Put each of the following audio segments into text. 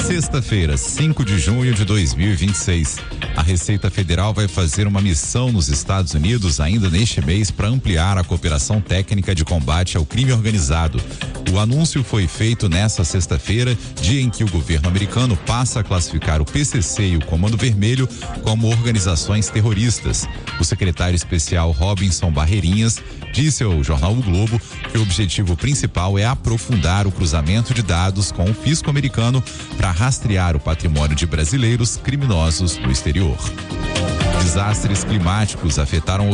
Sexta-feira, 5 de junho de 2026. A Receita Federal vai fazer uma missão nos Estados Unidos ainda neste mês para ampliar a cooperação técnica de combate ao crime organizado. O anúncio foi feito nesta sexta-feira, dia em que o governo americano passa a classificar o PCC e o Comando Vermelho como organizações terroristas. O secretário especial Robinson Barreirinhas disse ao jornal O Globo que o objetivo principal é aprofundar o cruzamento de dados com o fisco americano para rastrear o patrimônio de brasileiros criminosos no exterior. Desastres climáticos afetaram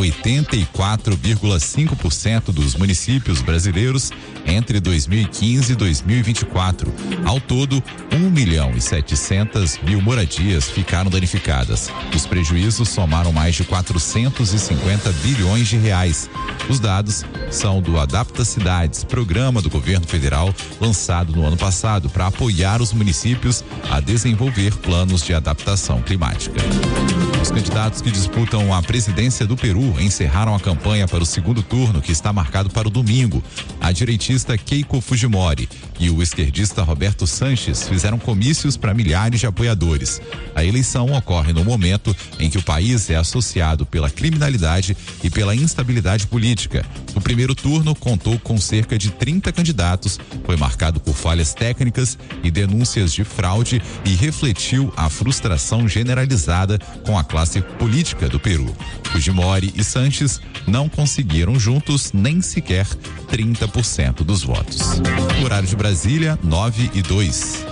84,5% dos municípios brasileiros entre 2015 e 2024. Ao todo, 1.700.000 moradias ficaram danificadas. Os prejuízos somaram mais de 450 bilhões de reais. Os dados são do Adapta Cidades, programa do governo federal lançado no ano passado para apoiar os municípios a desenvolver planos de adaptação climática. Os candidatos que disputam a presidência do Peru encerraram a campanha para o segundo turno, que está marcado para o domingo. A direitista Keiko Fujimori e o esquerdista Roberto Sanches fizeram comícios para milhares de apoiadores. A eleição ocorre no momento em que o país é associado pela criminalidade e pela instabilidade política. O primeiro turno contou com cerca de 30 candidatos, foi marcado por falhas técnicas e denúncias de fraude e refletiu a frustração generalizada com a classe política do Peru. Fujimori e Sanches não conseguiram juntos nem sequer 30% dos votos. O horário de Brasília, 9:02.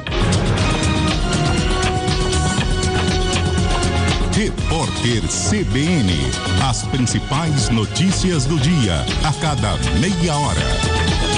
Repórter CBN. As principais notícias do dia, a cada meia hora.